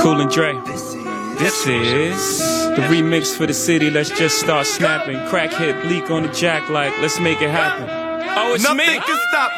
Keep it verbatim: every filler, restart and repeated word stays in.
Cool and Dre. This is the remix for the city. Let's just start snapping. Crack hit leak on the jack like let's make it happen. Oh, it's Nothing me. can stop